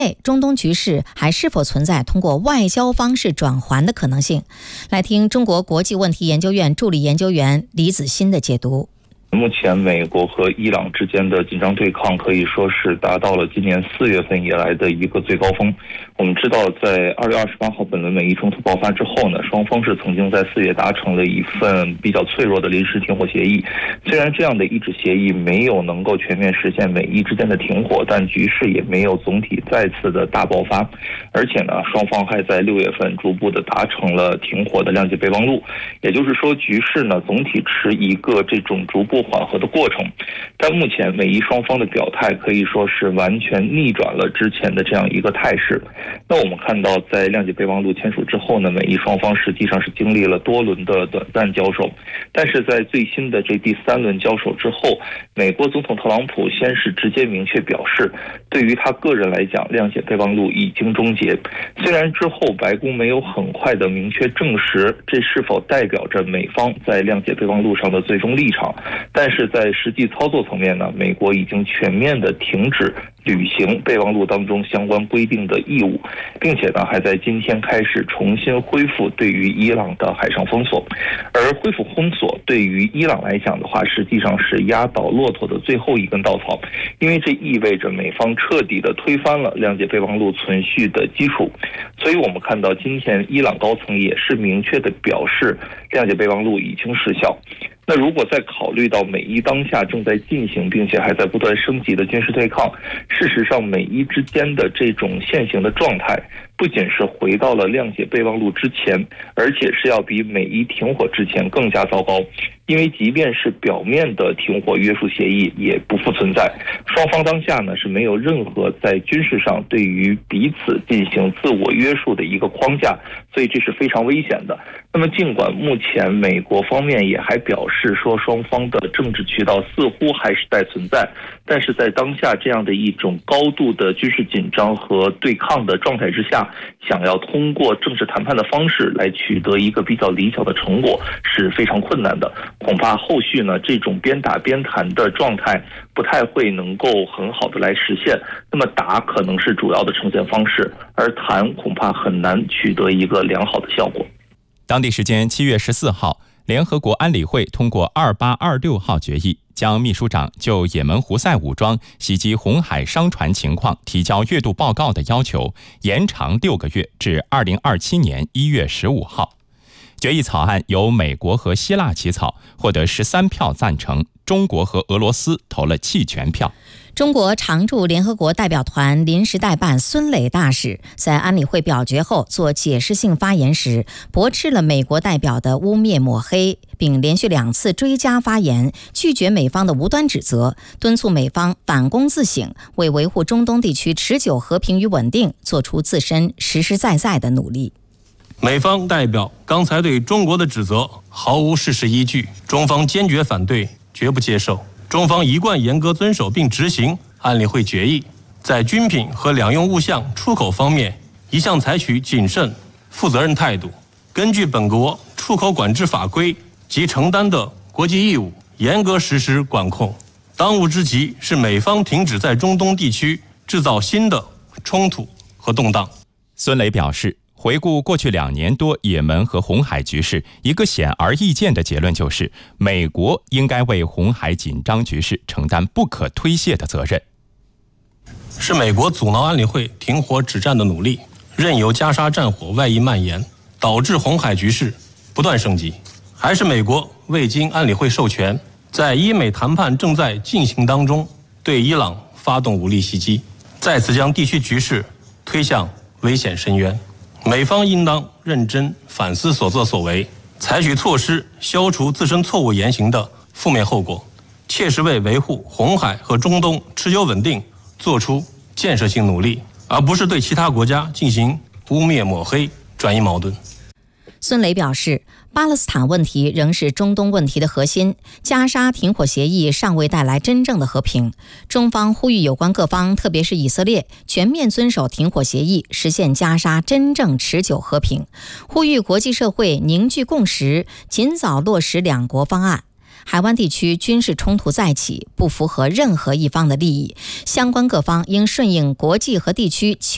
中东局势还是否存在通过外交方式转圜的可能性？来听中国国际问题研究院助理研究员李子欣的解读。 目前美国和伊朗之间的紧张对抗可以说是达到了今年4月份以来的一个最高峰。我们知道，在2月28号本轮美伊冲突爆发之后呢，双方是曾经在4月达成了一份比较脆弱的临时停火协议。虽然这样的一纸协议没有能够全面实现美伊之间的停火，但局势也没有总体再次的大爆发。而且呢，双方还在6月份逐步的达成了停火的谅解备忘录。也就是说，局势呢总体持一个这种逐步缓和的过程。但目前美伊双方的表态可以说是完全逆转了之前的这样一个态势。那我们看到，在谅解备忘录签署之后呢，美伊双方实际上是经历了多轮的短暂交手。但是在最新的这第3轮交手之后，美国总统特朗普先是直接明确表示，对于他个人来讲，谅解备忘录已经终结。虽然之后白宫没有很快的明确证实这是否代表着美方在谅解备忘录上的最终立场，但是在实际操作层面呢，美国已经全面的停止履行备忘录当中相关规定的义务，并且呢还在今天开始重新恢复对于伊朗的海上封锁。而恢复封锁对于伊朗来讲的话，实际上是压倒骆驼的最后一根稻草，因为这意味着美方彻底的推翻了谅解备忘录存续的基础。所以我们看到今天伊朗高层也是明确的表示，谅解备忘录已经失效。那如果再考虑到美伊当下正在进行并且还在不断升级的军事对抗，事实上美伊之间的这种现行的状态不仅是回到了谅解备忘录之前，而且是要比美伊停火之前更加糟糕。因为即便是表面的停火约束协议也不复存在，双方当下呢是没有任何在军事上对于彼此进行自我约束的一个框架，所以这是非常危险的。那么尽管目前美国方面也还表示说双方的政治渠道似乎还是在存在，但是在当下这样的一种高度的军事紧张和对抗的状态之下，想要通过政治谈判的方式来取得一个比较理想的成果是非常困难的。恐怕后续呢，这种边打边谈的状态不太会能够很好的来实现。那么打可能是主要的呈现方式，而谈恐怕很难取得一个良好的效果。 当地时间7月14号，联合国安理会通过2826号决议，将秘书长就也门胡塞武装袭击红海商船情况提交月度报告的要求延长6个月至2027年1月15号。决议草案由美国和希腊起草，获得13票赞成，中国和俄罗斯投了弃权票。 中国常驻联合国代表团临时代办孙磊大使在安理会表决后做解释性发言时，驳斥了美国代表的污蔑抹黑，并连续2次追加发言，拒绝美方的无端指责，敦促美方反躬自省，为维护中东地区持久和平与稳定做出自身实实在在的努力。 美方代表刚才对中国的指责毫无事实依据，中方坚决反对，绝不接受。中方一贯严格遵守并执行安理会决议，在军品和两用物项出口方面一向采取谨慎、负责任态度，根据本国出口管制法规及承担的国际义务，严格实施管控。当务之急是美方停止在中东地区制造新的冲突和动荡。 孙磊表示，回顾过去2年多也门和红海局势，一个显而易见的结论就是，美国应该为红海紧张局势承担不可推卸的责任。 是美国阻挠安理会停火止战的努力，任由加沙战火外溢蔓延，导致红海局势不断升级；还是美国未经安理会授权，在伊美谈判正在进行当中，对伊朗发动武力袭击，再次将地区局势推向危险深渊。美方应当认真反思所作所为，采取措施消除自身错误言行的负面后果，切实为维护红海和中东持久稳定做出建设性努力，而不是对其他国家进行污蔑抹黑、转移矛盾。 孙磊表示，巴勒斯坦问题仍是中东问题的核心，加沙停火协议尚未带来真正的和平。中方呼吁有关各方，特别是以色列，全面遵守停火协议，实现加沙真正持久和平。呼吁国际社会凝聚共识，尽早落实2国方案。海湾地区军事冲突再起，不符合任何一方的利益，相关各方应顺应国际和地区